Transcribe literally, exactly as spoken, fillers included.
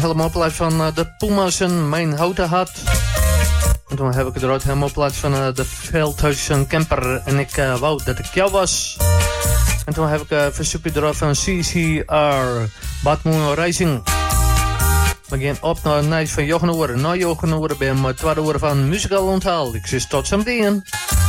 Helemaal op plaats van uh, de Puma's en Mijn Houten Hart. En toen heb ik het eruit helemaal op plaats van uh, de Veldhuis en Camper. En ik uh, wou dat ik jou was. En toen heb ik een uh, verzoekje eruit van C C R. Bad Moon Rising. We gaan op naar Nijs van Jochen Oren. Na Jochen Oren ben je met tweede oren van Muzikaal Onthaal. Ik zeg tot zometeen.